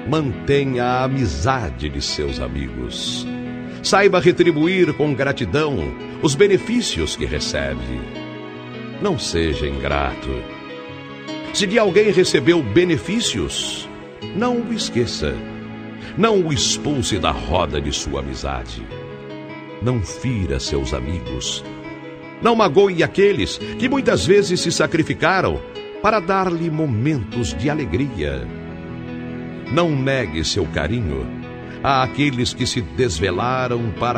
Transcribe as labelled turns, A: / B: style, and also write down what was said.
A: Mantenha a amizade de seus amigos. Saiba retribuir com gratidão os benefícios que recebe. Não seja ingrato. Se de alguém recebeu benefícios, não o esqueça. Não o expulse da roda de sua amizade. Não fira seus amigos. Não magoe aqueles que muitas vezes se sacrificaram para dar-lhe momentos de alegria. Não negue seu carinho àqueles que se desvelaram para